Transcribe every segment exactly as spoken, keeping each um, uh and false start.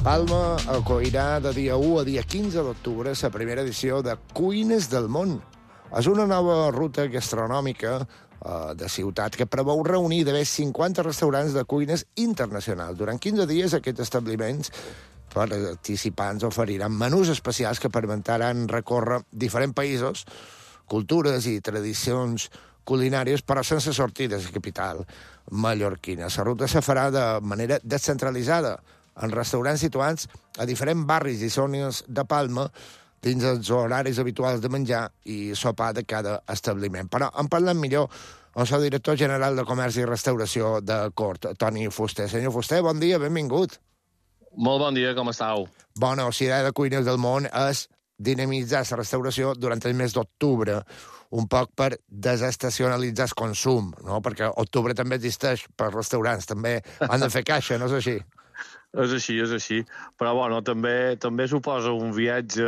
Palma acollirà de dia u a dia quinze d'octubre la primera edició de Cuines del Món. És una nova ruta gastronòmica eh, de ciutat que preveu reunir de més cinquanta restaurants de cuines internacionals. Durant quinze dies aquests establiments participants oferiran menús especials que permetran recórrer diferents països, cultures i tradicions culinàries, però sense sortir de la capital mallorquina. La ruta se farà de manera descentralitzada en restaurants situats a diferents barris i zones de Palma dins els horaris habituals de menjar i sopar de cada establiment. Però en parlem millor amb el director general de Comerç i Restauració de Cort, Toni Fuster. Senyor Fuster, bon dia, benvingut. Molt bon dia, com estàu? Bona, la idea de Cuines del Món és dinamitzar la restauració durant el mes d'octubre, un poc per desestacionalitzar el consum, no? Perquè octubre també existeix per restaurants, també han de fer caixa, no és així? És així, és així. Però, bueno, també també suposa un viatge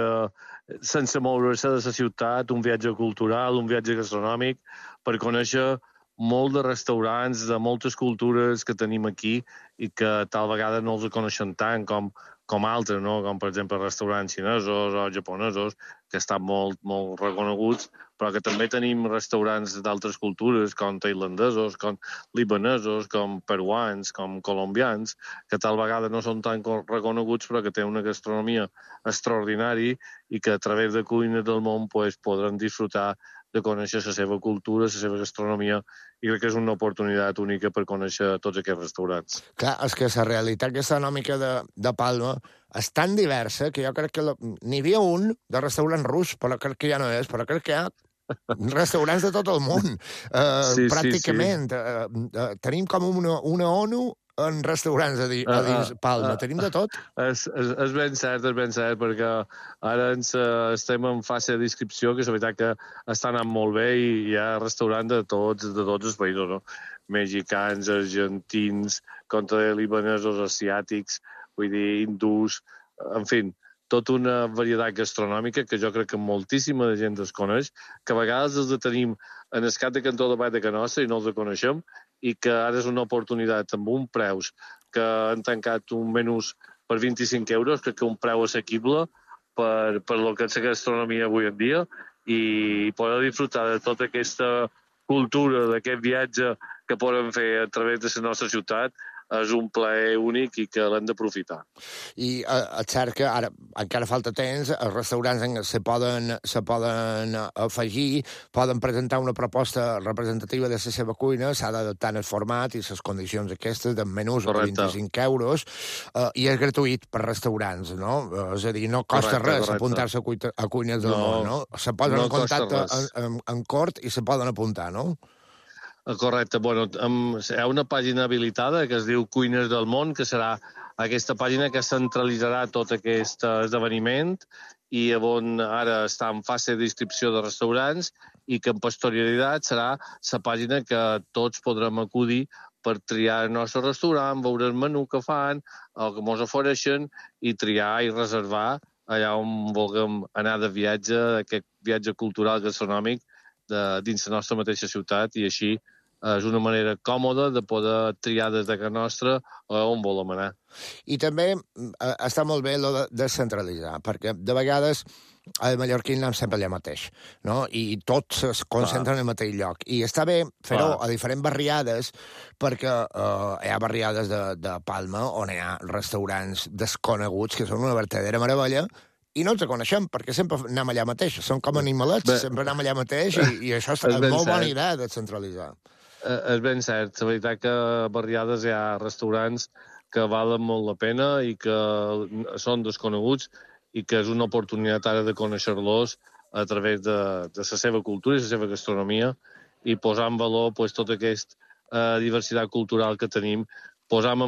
sense moure-se de la ciutat, un viatge cultural, un viatge gastronòmic, per conèixer molt de restaurants de moltes cultures que tenim aquí i que tal vegada no els coneixen tant com, com altres, no? Com, per exemple, restaurants xinesos o japonesos, que estan molt, molt reconeguts, però que també tenim restaurants d'altres cultures, com tailandesos, com libanesos, com peruans, com colombians, que tal vegada no són tan reconeguts, però que tenen una gastronomia extraordinària i que a través de Cuines del Món pues, podran disfrutar de conèixer la seva cultura, la seva gastronomia, i crec que és una oportunitat única per conèixer tots aquests restaurants. Clar, és que la realitat gastronòmica de, de Palma és tan diversa que jo crec que la, n'hi havia un de restaurant rus, però crec que ja no és, però crec que hi ha restaurants de tot el món, uh, sí, pràcticament. Sí, sí. Uh, uh, tenim com una, una ONU en restaurants a, di, a dins Palma. Uh, uh, Tenim de tot? És, és, és ben cert, és ben cert, perquè ara ens, uh, estem en fase de descripció, que és la veritat que està anant molt bé i hi ha restaurants de tots, de tots els països, no? Mexicans, argentins, contra libanesos, asiàtics, vull dir, hindús, en fi, tota una varietat gastronòmica que jo crec que moltíssima de gent es coneix, que a vegades els tenim en el cap de cantó de baix de que nostra i no els coneixem, i que ara és una oportunitat amb un preus que han tancat un menús per vint-i-cinc euros, crec que un preu assequible per, per lo que és la gastronomia avui en dia, i poder disfrutar de tota aquesta cultura, d'aquest viatge que podem fer a través de la nostra ciutat, és un plaer únic i que l'hem d'aprofitar. I eh, és cert que ara encara falta temps, els restaurants se poden, se poden afegir, poden presentar una proposta representativa de la seva cuina, s'ha d'adaptar el format i les condicions aquestes de menús de vint-i-cinc euros, eh, i és gratuït per restaurants, no? És a dir, no costa correcte, res correcte. apuntar-se a, a Cuines del no, Món, no? Se posen no en contacte en, en, en Cort i se poden apuntar, no? Correcte. Bueno, hi ha una pàgina habilitada que es diu Cuines del Món, que serà aquesta pàgina que centralitzarà tot aquest esdeveniment i on ara està en fase d'inscripció de restaurants i que en posterioritat serà la pàgina que tots podrem acudir per triar el nostre restaurant, veure el menú que fan, el que ens ofereixen i triar i reservar allà on vulguem anar de viatge, aquest viatge cultural gastronòmic de, dins la nostra mateixa ciutat, i així és una manera còmoda de poder triar des de casa nostra on volem anar. I també eh, està molt bé lo de descentralitzar, perquè de vegades al mallorquí anem sempre allà mateix, no? I tots es concentren ah. en el mateix lloc. I està bé fer-ho ah. a diferents barriades, perquè eh, hi ha barriades de, de Palma on hi ha restaurants desconeguts que són una vertadera meravella, i no ens coneixem, perquè sempre anem allà mateix. Som com animalets, Bé, sempre anem allà mateix, i, i això és, és molt bona idea de centralitzar. És ben cert. La veritat que a barriades hi ha restaurants que valen molt la pena i que són desconeguts i que és una oportunitat ara de conèixer-los a través de, de la seva cultura i la seva gastronomia i posar en valor pues, tota aquesta uh, diversitat cultural que tenim, posar en